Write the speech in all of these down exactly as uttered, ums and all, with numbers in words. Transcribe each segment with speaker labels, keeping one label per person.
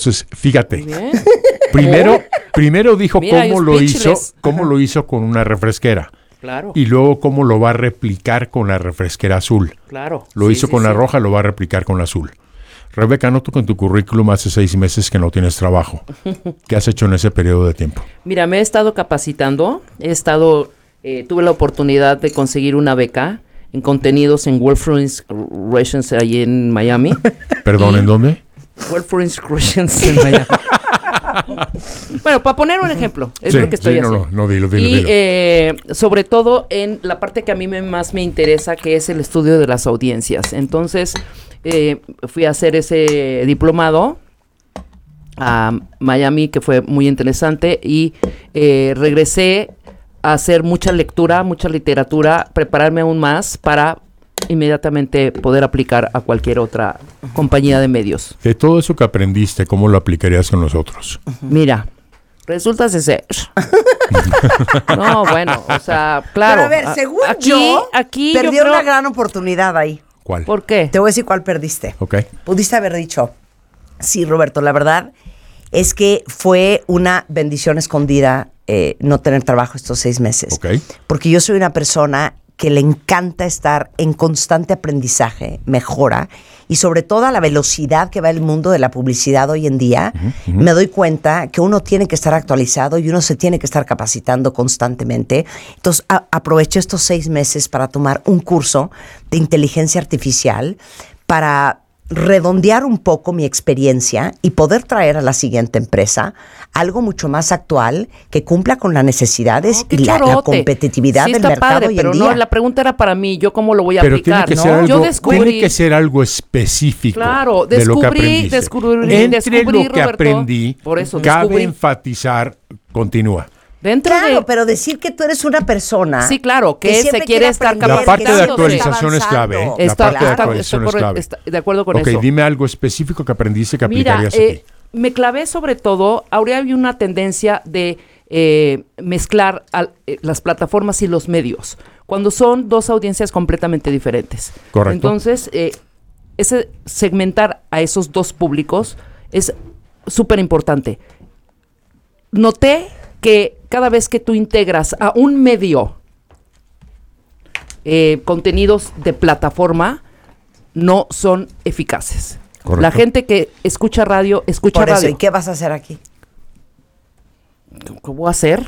Speaker 1: Entonces, fíjate. Primero, primero dijo Mira, cómo lo hizo, cómo lo hizo con una refresquera.
Speaker 2: Claro.
Speaker 1: Y luego cómo lo va a replicar con la refresquera azul.
Speaker 2: Claro.
Speaker 1: Lo
Speaker 2: sí,
Speaker 1: hizo
Speaker 2: sí,
Speaker 1: con
Speaker 2: sí.
Speaker 1: la roja, lo va a replicar con la azul. Rebeca, noto que en tu currículum hace seis meses que no tienes trabajo. ¿Qué has hecho en ese periodo de tiempo?
Speaker 2: Mira, me he estado capacitando. He estado, eh, tuve la oportunidad de conseguir una beca en contenidos en Wolfram Relations ahí en Miami.
Speaker 1: Perdón, ¿en dónde?
Speaker 2: Wolfram Relations en Miami. Bueno, para poner un ejemplo, es
Speaker 1: sí,
Speaker 2: lo que estoy
Speaker 1: sí, no,
Speaker 2: haciendo.
Speaker 1: No, no, dilo, dilo,
Speaker 2: y
Speaker 1: dilo.
Speaker 2: Eh, sobre todo en la parte que a mí me, más me interesa, que es el estudio de las audiencias. Entonces, eh, fui a hacer ese diplomado a Miami, que fue muy interesante, y eh, regresé a hacer mucha lectura, mucha literatura, prepararme aún más para inmediatamente poder aplicar a cualquier otra compañía de medios.
Speaker 1: De todo eso que aprendiste, ¿cómo lo aplicarías con nosotros?
Speaker 2: Mira, resulta ser. No, bueno, o sea, claro.
Speaker 3: Pero a ver, según
Speaker 2: aquí,
Speaker 3: yo,
Speaker 2: aquí
Speaker 3: perdí
Speaker 2: yo creo...
Speaker 3: una gran oportunidad ahí.
Speaker 1: ¿Cuál?
Speaker 2: ¿Por qué?
Speaker 3: Te voy a decir cuál perdiste.
Speaker 1: Ok.
Speaker 3: Pudiste haber dicho, sí, Roberto, la verdad es que fue una bendición escondida eh, no tener trabajo estos seis meses.
Speaker 1: Ok.
Speaker 3: Porque yo soy una persona que le encanta estar en constante aprendizaje, mejora, y sobre todo a la velocidad que va el mundo de la publicidad hoy en día, uh-huh, uh-huh. me doy cuenta que uno tiene que estar actualizado y uno se tiene que estar capacitando constantemente. Entonces, a- aproveché estos seis meses para tomar un curso de inteligencia artificial para redondear un poco mi experiencia y poder traer a la siguiente empresa algo mucho más actual que cumpla con las necesidades
Speaker 2: No,
Speaker 3: y la, la
Speaker 2: chorote.
Speaker 3: competitividad
Speaker 2: Sí
Speaker 3: del
Speaker 2: está
Speaker 3: mercado
Speaker 2: padre,
Speaker 3: hoy
Speaker 2: pero
Speaker 3: en
Speaker 2: no,
Speaker 3: día.
Speaker 2: la pregunta era para mí, yo cómo lo voy a
Speaker 1: Pero
Speaker 2: aplicar,
Speaker 1: tiene que
Speaker 2: ¿no?
Speaker 1: ser algo,
Speaker 2: Yo descubrí,
Speaker 1: tiene que ser algo específico.
Speaker 2: Claro,
Speaker 1: de lo que
Speaker 2: descubrí,
Speaker 1: aprendiste.
Speaker 2: descubrí,
Speaker 1: Entre
Speaker 2: descubrí,
Speaker 1: lo que
Speaker 2: Roberto,
Speaker 1: aprendí,
Speaker 2: por eso,
Speaker 1: cabe
Speaker 2: descubrí.
Speaker 1: enfatizar, continúa.
Speaker 2: Dentro
Speaker 3: Claro,
Speaker 2: de...
Speaker 3: pero decir que tú eres una persona
Speaker 2: Sí, claro, que se
Speaker 3: siempre
Speaker 2: quiere estar
Speaker 3: aprender,
Speaker 1: La parte
Speaker 3: que
Speaker 1: de
Speaker 3: siempre
Speaker 1: actualización
Speaker 3: está
Speaker 1: es clave, ¿eh?
Speaker 3: avanzando.
Speaker 1: La
Speaker 2: Está,
Speaker 1: parte de
Speaker 2: está-
Speaker 1: actualización
Speaker 2: está
Speaker 1: es clave.
Speaker 2: correcto, está de acuerdo con
Speaker 1: Ok,
Speaker 2: eso.
Speaker 1: dime algo específico que aprendiste que
Speaker 2: Mira,
Speaker 1: aplicarías
Speaker 2: eh,
Speaker 1: aquí.
Speaker 2: me clavé sobre todo, ahora hay una tendencia de eh, mezclar al- eh, las plataformas y los medios, cuando son dos audiencias completamente diferentes.
Speaker 1: Correcto.
Speaker 2: Entonces, eh, ese segmentar a esos dos públicos es súper importante. Noté que cada vez que tú integras a un medio eh, contenidos de plataforma, no son eficaces.
Speaker 1: Correcto.
Speaker 2: La gente que escucha radio, escucha
Speaker 3: Por eso,
Speaker 2: radio.
Speaker 3: ¿y qué vas a hacer aquí?
Speaker 2: ¿Qué voy a hacer?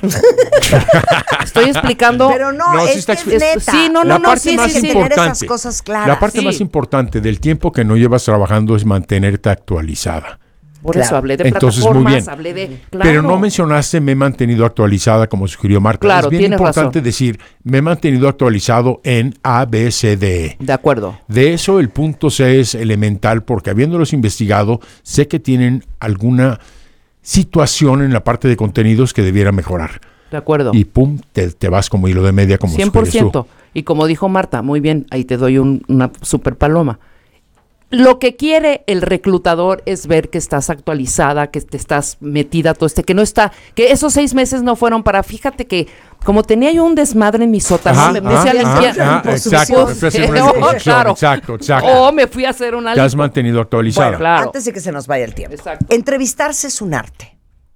Speaker 2: Estoy explicando.
Speaker 3: Pero no,
Speaker 1: No, sí
Speaker 3: es
Speaker 1: está
Speaker 3: que es
Speaker 1: expli-
Speaker 3: neta.
Speaker 2: Sí, no, no,
Speaker 1: la
Speaker 2: no,
Speaker 1: parte
Speaker 2: sí,
Speaker 1: más
Speaker 2: sí, sí.
Speaker 3: tener esas
Speaker 1: importante,
Speaker 3: cosas claras.
Speaker 1: la parte
Speaker 2: Sí.
Speaker 1: más importante del tiempo que no llevas trabajando es mantenerte actualizada.
Speaker 2: Por
Speaker 3: Claro.
Speaker 2: eso hablé de
Speaker 1: Entonces, muy
Speaker 2: plataformas,
Speaker 1: bien.
Speaker 2: hablé de...
Speaker 1: Pero no
Speaker 2: claro.
Speaker 1: mencionaste me he mantenido actualizada como sugirió Marta.
Speaker 2: Claro,
Speaker 1: es bien
Speaker 2: tienes
Speaker 1: importante
Speaker 2: razón.
Speaker 1: decir me he mantenido actualizado en A, B, C, D, E.
Speaker 2: De acuerdo.
Speaker 1: De eso el punto C es elemental porque habiéndolos investigado sé que tienen alguna situación en la parte de contenidos que debiera mejorar.
Speaker 2: De acuerdo.
Speaker 1: Y pum, te, te vas como hilo de media como
Speaker 2: cien por
Speaker 1: sugieres tú.
Speaker 2: ciento. Y como dijo Marta, muy bien, ahí te doy un- una super paloma. Lo que quiere el reclutador es ver que estás actualizada, que te estás metida todo este, que no está, que esos seis meses no fueron para, fíjate que como tenía yo un desmadre en mi sótano,
Speaker 1: Ajá,
Speaker 2: me puse a
Speaker 1: ajá,
Speaker 2: limpiar.
Speaker 1: ajá,
Speaker 3: Por
Speaker 1: exacto,
Speaker 3: supuesto.
Speaker 1: me fui a hacer una
Speaker 2: Oh,
Speaker 1: exposición,
Speaker 2: claro.
Speaker 1: exacto, exacto.
Speaker 2: O me fui a hacer una
Speaker 1: Te has
Speaker 2: lipo.
Speaker 1: mantenido actualizada.
Speaker 3: Bueno,
Speaker 2: Claro.
Speaker 3: antes de que se nos vaya el tiempo.
Speaker 2: Exacto.
Speaker 3: Entrevistarse es un arte.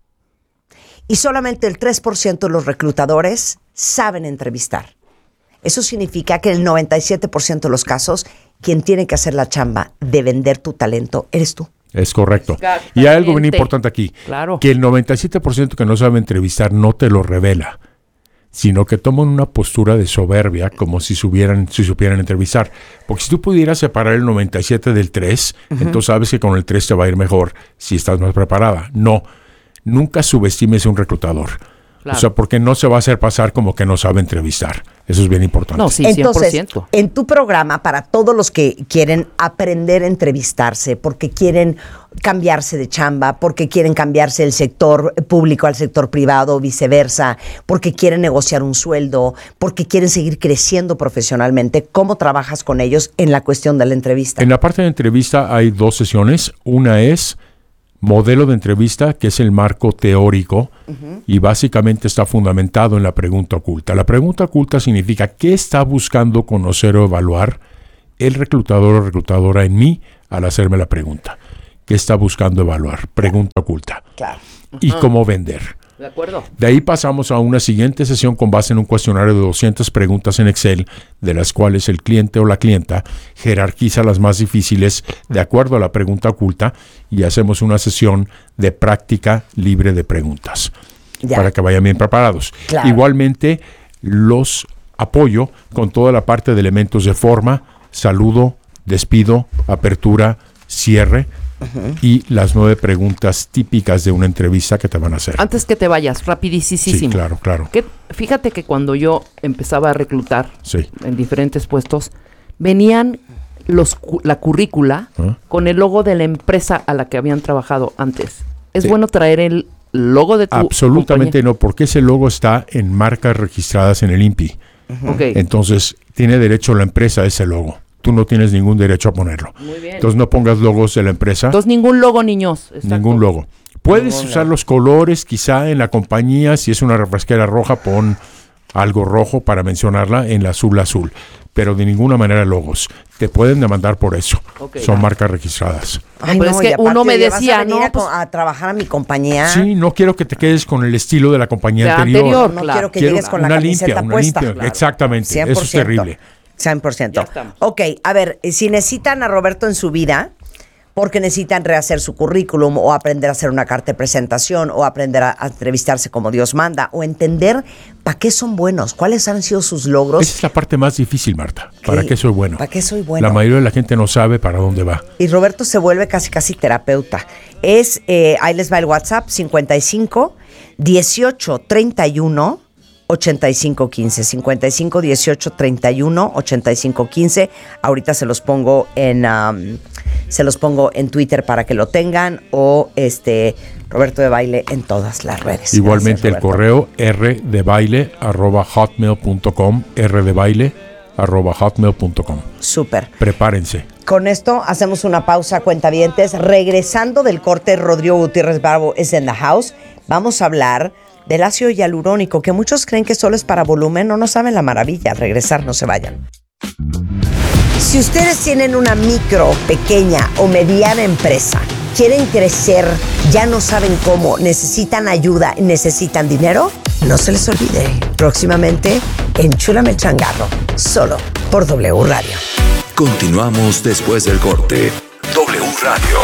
Speaker 3: Y solamente el tres por ciento de los reclutadores saben entrevistar. Eso significa que en el noventa y siete por ciento de los casos, quien tiene que hacer la chamba de vender tu talento eres tú.
Speaker 1: Es correcto.
Speaker 2: Exactamente.
Speaker 1: Y hay algo bien importante aquí.
Speaker 2: Claro.
Speaker 1: Que el noventa y siete por ciento que no sabe entrevistar no te lo revela, sino que toman una postura de soberbia como si, subieran, si supieran entrevistar. Porque si tú pudieras separar el noventa y siete del tres, uh-huh. entonces sabes que con el tres te va a ir mejor si estás más preparada. No, nunca subestimes a un reclutador.
Speaker 2: Claro.
Speaker 1: O sea, porque no se va a hacer pasar como que no sabe entrevistar. Eso es bien importante.
Speaker 2: No, sí, cien por
Speaker 3: Entonces,
Speaker 2: ciento.
Speaker 3: en tu programa, para todos los que quieren aprender a entrevistarse, porque quieren cambiarse de chamba, porque quieren cambiarse del sector público al sector privado, o viceversa, porque quieren negociar un sueldo, porque quieren seguir creciendo profesionalmente, ¿cómo trabajas con ellos en la cuestión de la entrevista?
Speaker 1: En la parte de entrevista hay dos sesiones. Una es modelo de entrevista, que es el marco teórico, uh-huh. y básicamente está fundamentado en la pregunta oculta. La pregunta oculta significa qué está buscando conocer o evaluar el reclutador o reclutadora en mí al hacerme la pregunta. que está buscando evaluar. Pregunta oculta.
Speaker 3: Claro.
Speaker 1: Y
Speaker 2: Ajá.
Speaker 1: cómo vender.
Speaker 2: De acuerdo.
Speaker 1: De ahí pasamos a una siguiente sesión con base en un cuestionario de doscientas preguntas en Excel, de las cuales el cliente o la clienta jerarquiza las más difíciles de acuerdo a la pregunta oculta, y hacemos una sesión de práctica libre de preguntas
Speaker 3: Ya.
Speaker 1: para que vayan bien preparados.
Speaker 3: Claro.
Speaker 1: Igualmente los apoyo con toda la parte de elementos de forma, saludo, despido, apertura, cierre, uh-huh. y las nueve preguntas típicas de una entrevista que te van a hacer.
Speaker 2: Antes que te vayas, rapidísimo.
Speaker 1: Sí, claro, claro.
Speaker 2: Que, fíjate que cuando yo empezaba a reclutar
Speaker 1: Sí.
Speaker 2: en diferentes puestos, venían los cu- la currícula
Speaker 1: ¿Ah?
Speaker 2: con el logo de la empresa a la que habían trabajado antes. Es
Speaker 1: Sí.
Speaker 2: bueno traer el logo de tu
Speaker 1: Absolutamente no, porque ese logo está en marcas registradas en el I N P I.
Speaker 2: compañía. Ok.
Speaker 1: Entonces, tiene derecho la empresa a ese logo. Tú no tienes ningún derecho a ponerlo.
Speaker 2: Muy bien.
Speaker 1: Entonces, no pongas logos de la empresa.
Speaker 2: Entonces, ningún logo, niños. Exacto.
Speaker 1: Ningún logo. Puedes
Speaker 2: Ningún
Speaker 1: usar
Speaker 2: logo.
Speaker 1: los colores, quizá en la compañía. Si es una refresquera roja, pon algo rojo para mencionarla en la azul azul. Pero de ninguna manera logos. Te pueden demandar por eso.
Speaker 2: Ok.
Speaker 1: Son marcas registradas.
Speaker 3: Ay,
Speaker 2: pero es que
Speaker 3: y aparte,
Speaker 2: uno me
Speaker 3: oye, ¿vas a
Speaker 2: decía,
Speaker 3: venir
Speaker 2: no,
Speaker 3: a, co-
Speaker 2: pues-
Speaker 3: a trabajar a mi compañía.
Speaker 1: Sí, no quiero que te quedes con el estilo de la compañía
Speaker 2: De
Speaker 1: anterior.
Speaker 2: anterior.
Speaker 3: No
Speaker 2: Claro.
Speaker 3: quiero que
Speaker 1: Quiero
Speaker 3: llegues con la
Speaker 1: una
Speaker 3: camiseta
Speaker 1: limpia, una
Speaker 3: puesta.
Speaker 1: limpia. Exactamente.
Speaker 3: cien por
Speaker 1: Eso es
Speaker 3: ciento.
Speaker 1: terrible.
Speaker 3: cien por ciento.
Speaker 2: Ya estamos.
Speaker 3: Ok, a ver, si necesitan a Roberto en su vida, porque necesitan rehacer su currículum o aprender a hacer una carta de presentación o aprender a, a entrevistarse como Dios manda o entender para qué son buenos, cuáles han sido sus logros.
Speaker 1: Esa es la parte más difícil, Marta. ¿Para
Speaker 3: ¿Qué?
Speaker 1: qué soy bueno?
Speaker 3: ¿Para qué soy bueno?
Speaker 1: La mayoría de la gente no sabe para dónde va.
Speaker 3: Y Roberto se vuelve casi casi terapeuta. Es, eh, ahí les va el WhatsApp, cincuenta y cinco, dieciocho, treinta y uno, ochenta y cinco, quince. cincuenta y cinco, dieciocho, treinta y uno, ochenta y cinco, quince. Ahorita se los pongo en... um, se los pongo en Twitter para que lo tengan, o este Roberto de Baile en todas las redes.
Speaker 1: Igualmente
Speaker 3: Gracias,
Speaker 1: el
Speaker 3: Roberto.
Speaker 1: correo rdebaile arroba hotmail punto com, rdebaile arroba hotmail punto com.
Speaker 3: Súper.
Speaker 1: Prepárense.
Speaker 3: Con esto hacemos una pausa, cuentavientes. Regresando del corte, Rodrigo Gutiérrez Bravo es en the house. Vamos a hablar del ácido hialurónico, que muchos creen que solo es para volumen, no, no saben la maravilla. Al regresar, no se vayan. Si ustedes tienen una micro, pequeña o mediana empresa, quieren crecer, ya no saben cómo, necesitan ayuda, necesitan dinero, no se les olvide. Próximamente, Enchúlame el Changarro, solo por W Radio.
Speaker 4: Continuamos después del corte. W Radio.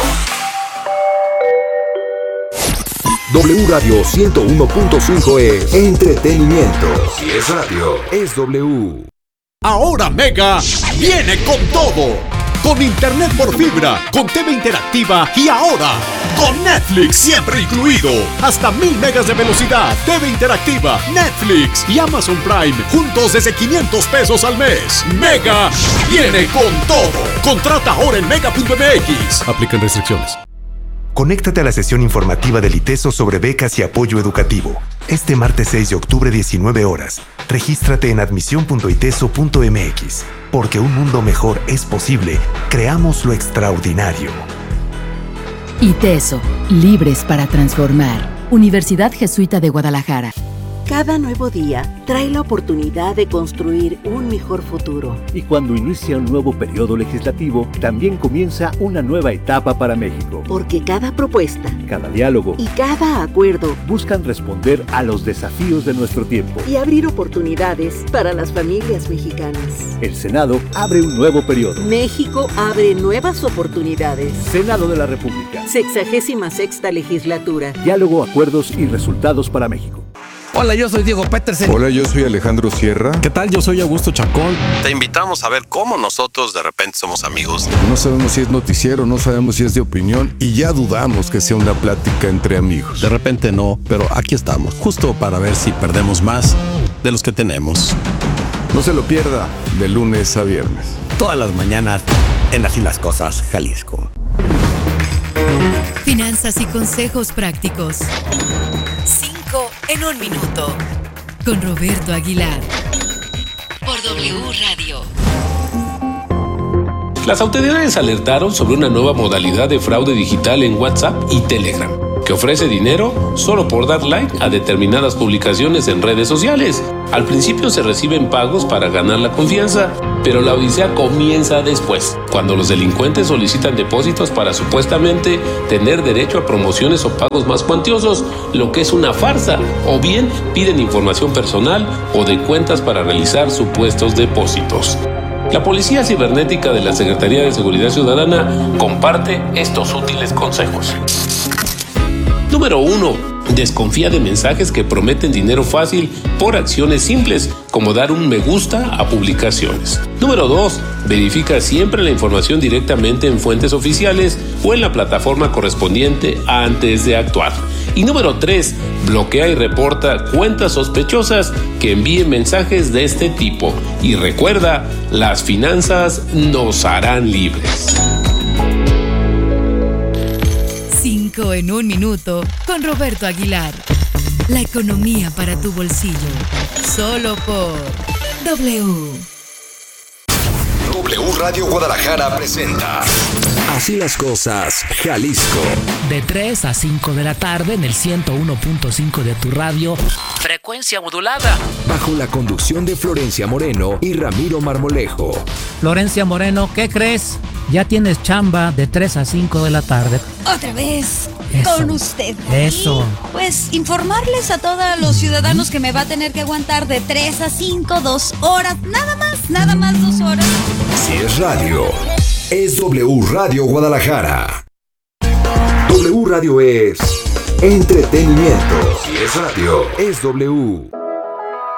Speaker 4: W Radio ciento uno punto cinco es entretenimiento. Si es radio, es W.
Speaker 5: Ahora Mega viene con todo. Con internet por fibra, con T V interactiva y ahora con Netflix siempre incluido. Hasta mil megas de velocidad, T V interactiva, Netflix y Amazon Prime juntos desde quinientos pesos al mes. Mega viene con todo. Contrata ahora en mega punto m x. Aplican restricciones.
Speaker 6: Conéctate a la sesión informativa del ITESO sobre becas y apoyo educativo. Este martes seis de octubre, diecinueve horas. Regístrate en admisión punto iteso punto m x. Porque un mundo mejor es posible. Creamos lo extraordinario.
Speaker 7: ITESO, libres para transformar. Universidad Jesuita de Guadalajara.
Speaker 8: Cada nuevo día trae la oportunidad de construir un mejor futuro.
Speaker 9: Y cuando inicia un nuevo periodo legislativo, también comienza una nueva etapa para México.
Speaker 8: Porque cada propuesta
Speaker 9: Cada diálogo
Speaker 8: y cada acuerdo
Speaker 9: buscan responder a los desafíos de nuestro tiempo.
Speaker 8: y abrir oportunidades para las familias mexicanas.
Speaker 9: El Senado abre un nuevo periodo.
Speaker 8: México abre nuevas oportunidades.
Speaker 9: Senado de la República.
Speaker 8: Sexagésima sexta legislatura.
Speaker 9: Diálogo, acuerdos y resultados para México.
Speaker 10: Hola, yo soy Diego Petersen.
Speaker 11: Hola, yo soy Alejandro Sierra.
Speaker 10: ¿Qué tal? Yo soy Augusto Chacón.
Speaker 12: Te invitamos a ver cómo nosotros de repente somos amigos.
Speaker 11: No sabemos si es noticiero, no sabemos si es de opinión y ya dudamos que sea una plática entre amigos.
Speaker 10: De repente no, pero aquí estamos, justo para ver si perdemos más de los que tenemos.
Speaker 11: No se lo pierda, de lunes a viernes.
Speaker 10: Todas las mañanas en Así las Cosas, Jalisco.
Speaker 13: Finanzas y consejos prácticos. Cinco en un minuto. Con Roberto Aguilar. Por W Radio.
Speaker 14: Las autoridades alertaron sobre una nueva modalidad de fraude digital en WhatsApp y Telegram, que ofrece dinero solo por dar like a determinadas publicaciones en redes sociales. Al principio se reciben pagos para ganar la confianza, pero la odisea comienza después, cuando los delincuentes solicitan depósitos para supuestamente tener derecho a promociones o pagos más cuantiosos, lo que es una farsa, o bien piden información personal o de cuentas para realizar supuestos depósitos. La Policía Cibernética de la Secretaría de Seguridad Ciudadana comparte estos útiles consejos. Número uno. Desconfía de mensajes que prometen dinero fácil por acciones simples, como dar un me gusta a publicaciones. Número dos. Verifica siempre la información directamente en fuentes oficiales o en la plataforma correspondiente antes de actuar. Y número tres. Bloquea y reporta cuentas sospechosas que envíen mensajes de este tipo. Y recuerda, las finanzas nos harán libres.
Speaker 13: Cinco en un minuto con Roberto Aguilar. La economía para tu bolsillo. Solo por W.
Speaker 4: W Radio Guadalajara presenta Así las cosas, Jalisco.
Speaker 15: De tres a cinco de la tarde en el ciento uno punto cinco de tu radio. Frecuencia modulada.
Speaker 4: Bajo la conducción de Florencia Moreno y Ramiro Marmolejo.
Speaker 15: Florencia Moreno, ¿qué crees? Ya tienes chamba de tres a cinco de la tarde.
Speaker 16: Otra vez
Speaker 15: Eso.
Speaker 16: con usted.
Speaker 15: Eso.
Speaker 16: Y, pues informarles a todos los ciudadanos que me va a tener que aguantar de tres a cinco, dos horas. Nada más, nada más dos horas.
Speaker 4: Si es radio, es W Radio Guadalajara. W Radio es entretenimiento. Si es radio, es W.